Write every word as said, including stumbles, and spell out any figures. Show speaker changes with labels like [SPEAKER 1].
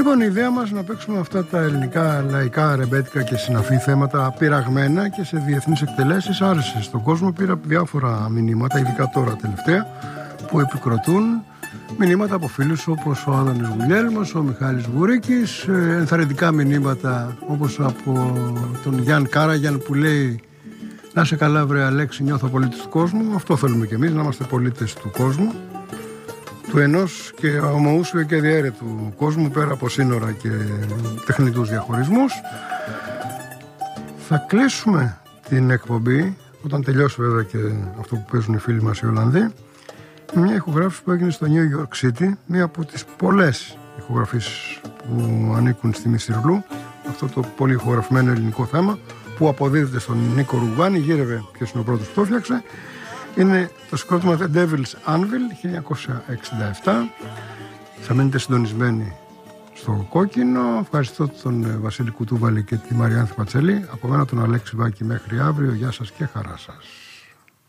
[SPEAKER 1] Λοιπόν, η ιδέα μας να παίξουμε αυτά τα ελληνικά λαϊκά, ρεμπέτικα και συναφή θέματα πειραγμένα και σε διεθνείς εκτελέσεις άρεσε στον κόσμο. Πήρα διάφορα μηνύματα, ειδικά τώρα τελευταία, που επικροτούν. Μηνύματα από φίλους όπως ο Άδωνης Γουλιέλμος, ο Μιχάλης Βουρίκης, ενθαρρυντικά μηνύματα όπως από τον Γιάνν Κάραγιαν που λέει «Να σε καλά βρε Αλέξη, νιώθω πολίτης του κόσμου». Αυτό θέλουμε κι εμείς, να είμαστε πολίτες του κόσμου, του ενός και ομοούσιου και διαίρετου κόσμου, πέρα από σύνορα και τεχνητούς διαχωρισμούς. Θα κλείσουμε την εκπομπή, όταν τελειώσει βέβαια και αυτό που παίζουν οι φίλοι μας οι Ολλανδοί, μια ηχογράφηση που έγινε στο New York City, μία από τις πολλές ηχογραφήσεις που ανήκουν στη Μισιρλού, αυτό το πολύ ηχογραφημένο ελληνικό θέμα που αποδίδεται στον Νίκο Ρουβάνη. Γύρευε ποιος είναι ο πρώτος που το έφτιαξε. Είναι το συγκρότημα The Devil's Anvil χίλια εννιακόσια εξήντα επτά. Θα μείνετε συντονισμένοι στο κόκκινο. Ευχαριστώ τον Βασίλη Κουτούβαλη και τη Μαριάνθη Πατσέλη. Από μένα τον Αλέξη Βάκη, μέχρι αύριο. Γεια σας και χαρά σας.